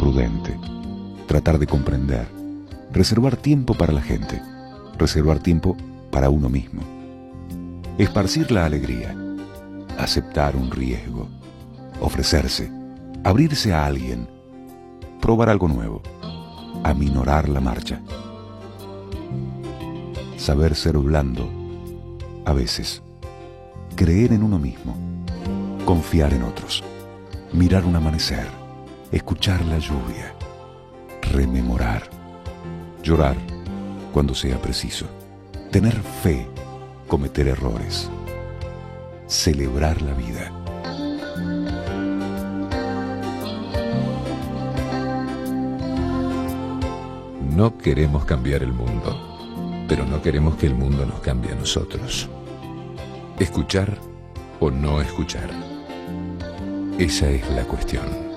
prudente, tratar de comprender, reservar tiempo para la gente, reservar tiempo para uno mismo, esparcir la alegría, aceptar un riesgo, ofrecerse, abrirse a alguien, probar algo nuevo, aminorar la marcha, saber ser blando, a veces, creer en uno mismo, confiar en otros, mirar un amanecer, escuchar la lluvia, rememorar, llorar cuando sea preciso, tener fe, cometer errores, celebrar la vida. No queremos cambiar el mundo, pero no queremos que el mundo nos cambie a nosotros. Escuchar o no escuchar. Esa es la cuestión.